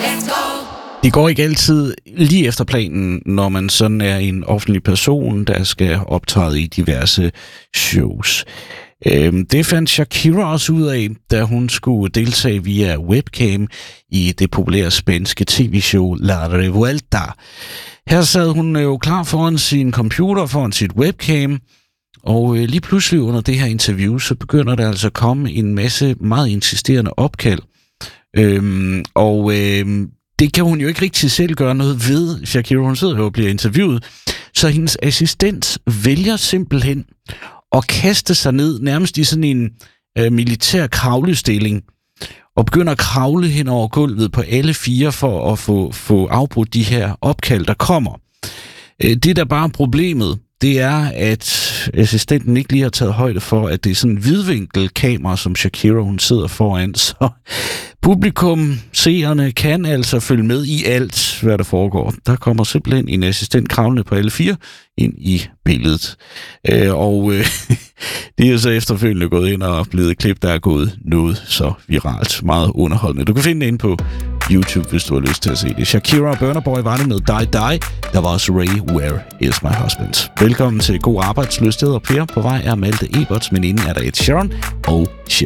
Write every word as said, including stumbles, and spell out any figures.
Det går ikke altid lige efter planen, når man sådan er en offentlig person, der skal optræde i diverse shows. Det fandt Shakira også ud af, da hun skulle deltage via webcam i det populære spanske tv-show La Revuelta. Her sad hun jo klar foran sin computer, foran sit webcam, og lige pludselig under det her interview, så begynder der altså at komme en masse meget insisterende opkald. Øhm, og øhm, det kan hun jo ikke rigtig selv gøre noget ved. Shakira, hun sidder jo og bliver interviewet, så hendes assistent vælger simpelthen at kaste sig ned, nærmest i sådan en øh, militær kravlestilling, og begynder at kravle hen over gulvet på alle fire for at få, få afbrudt de her opkald, der kommer. Øh, det, der bare er problemet, det er, at assistenten ikke lige har taget højde for, at det er sådan en vidvinkelkamera, som Shakira hun sidder foran, så publikum, seerne, kan altså følge med i alt, hvad der foregår. Der kommer simpelthen en assistent kravlende på alle fire ind i billedet. Øh, og øh, det er så efterfølgende gået ind og blevet et klip, der er gået noget så viralt, meget underholdende. Du kan finde det inde på YouTube, hvis du har lyst til at se det. Shakira og Burna Boy var det med Die Die. Der var også Ray, Where Is My Husband. Velkommen til God Arbejdsløshed, og Per på vej er Malte Eberts, men inden er der Ed Sheeran og